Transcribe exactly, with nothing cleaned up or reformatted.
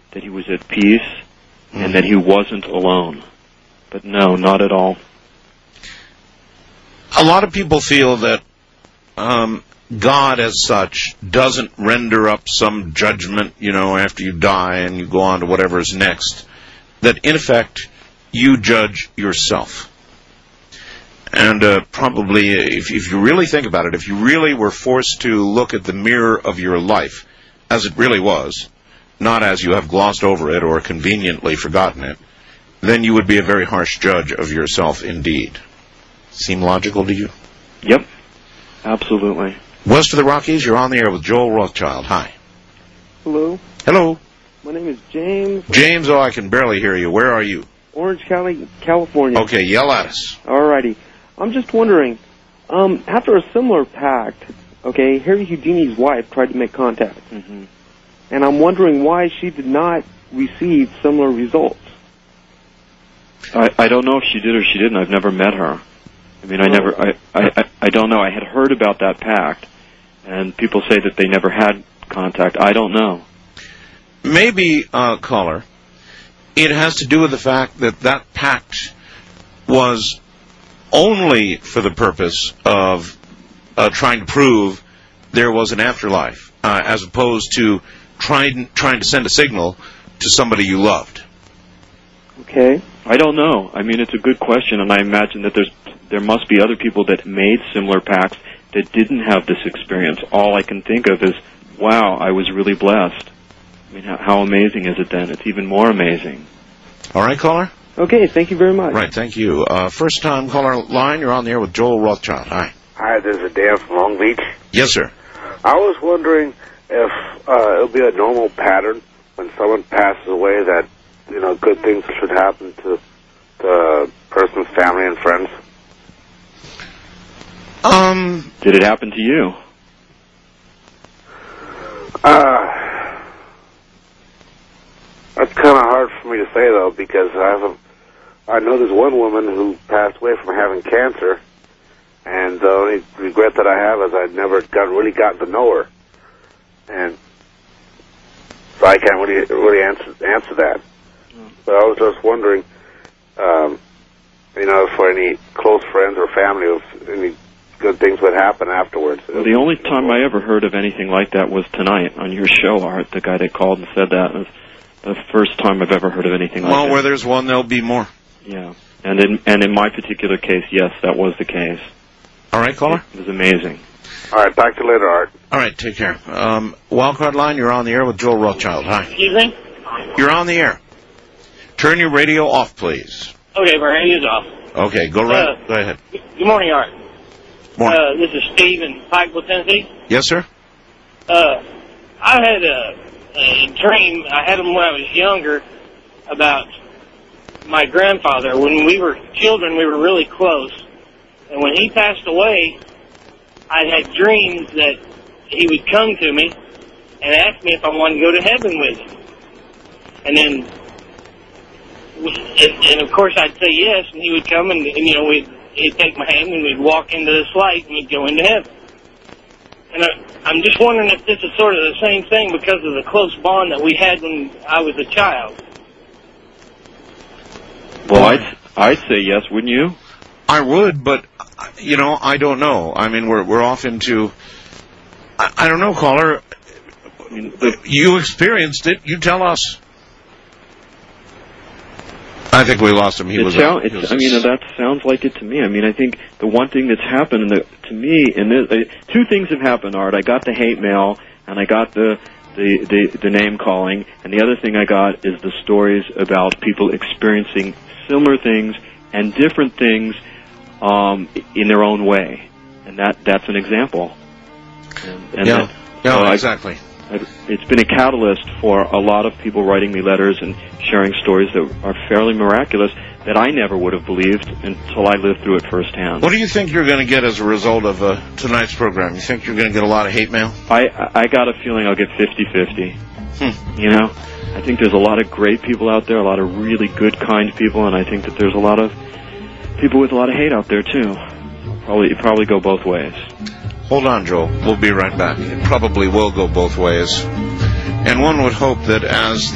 that he was at peace, mm-hmm. and that he wasn't alone. But no, not at all. A lot of people feel that um, God as such doesn't render up some judgment, you know, after you die and you go on to whatever is next. That, in effect, you judge yourself. And uh, probably, if, if you really think about it, if you really were forced to look at the mirror of your life as it really was, not as you have glossed over it or conveniently forgotten it, then you would be a very harsh judge of yourself indeed. Seem logical to you? Yep, absolutely. West of the Rockies, you're on the air with Joel Rothschild. Hi. Hello. Hello. My name is James. James, oh, I can barely hear you. Where are you? Orange County, California. Okay, yell at us. Alrighty. I'm just wondering, um, after a similar pact, okay, Harry Houdini's wife tried to make contact. Mm-hmm. And I'm wondering why she did not receive similar results. I, I don't know if she did or she didn't. I've never met her. I mean, I never, I, I, I don't know. I had heard about that pact, and people say that they never had contact. I don't know. Maybe, uh, caller, it has to do with the fact that that pact was only for the purpose of uh, trying to prove there was an afterlife, uh, as opposed to trying trying to send a signal to somebody you loved. Okay. I don't know. I mean, it's a good question, and I imagine that there's there must be other people that made similar pacts that didn't have this experience. All I can think of is, wow, I was really blessed. I mean, how, how amazing is it then? It's even more amazing. All right, caller? Okay, thank you very much. Right, thank you. Uh, first time caller line, you're on the air with Joel Rothschild. Hi. Hi, this is Dan from Long Beach. Yes, sir. I was wondering if uh, it'll be a normal pattern when someone passes away that, you know, good things should happen to the person's family and friends. Um, Did it happen to you? Uh, that's kind of hard for me to say, though, because I have a, I know there's one woman who passed away from having cancer, and the only regret that I have is I never got really gotten to know her, and so I can't really really answer answer that. But I was just wondering, um, you know, for any close friends or family, if any good things would happen afterwards. Well, the only time I ever heard of anything like that was tonight on your show, Art. The guy that called and said that was the first time I've ever heard of anything like well, that. Well, where there's one, there'll be more. Yeah, and in and in my particular case, yes, that was the case. All right, caller? It was amazing. All right, talk to you later, Art. All right, take care. Um, Wildcard line, you're on the air with Joel Rothschild. Hi. Excuse me? You're on the air. Turn your radio off, please. Okay, my radio's off. Okay, go right. Uh, go ahead. Good morning, Art. Morning. Uh, this is Steve in Pikeville, Tennessee. Yes, sir? Uh, I had a, a dream, I had them when I was younger, about my grandfather. When we were children, we were really close. And when he passed away, I had dreams that he would come to me and ask me if I wanted to go to heaven with him. And then, and, and of course, I'd say yes, and he would come and, and you know, we'd, he'd take my hand and we'd walk into this light and we'd go into heaven. And I, I'm just wondering if this is sort of the same thing because of the close bond that we had when I was a child. Well, I'd, I'd say yes, wouldn't you? I would, but, you know, I don't know. I mean, we're we're off into, I, I don't know, caller. I mean, you experienced it. You tell us. I think we lost him. He it was. Sound, a, he was I mean, that sounds like it to me. I mean, I think the one thing that's happened in the, to me, in this, uh, two things have happened, Art. I got the hate mail, and I got the, the, the, the name calling, and the other thing I got is the stories about people experiencing similar things and different things um, in their own way, and that that's an example. And, and yeah, that, yeah, so exactly. I've, it's been a catalyst for a lot of people writing me letters and sharing stories that are fairly miraculous that I never would have believed until I lived through it firsthand. What do you think you're going to get as a result of uh, tonight's program? You think you're going to get a lot of hate mail? I I got a feeling I'll get fifty-fifty. Hmm. You know, I think there's a lot of great people out there, a lot of really good, kind people, and I think that there's a lot of people with a lot of hate out there too. Probably probably go both ways. Hold on, Joel. We'll be right back. It probably will go both ways. And one would hope that as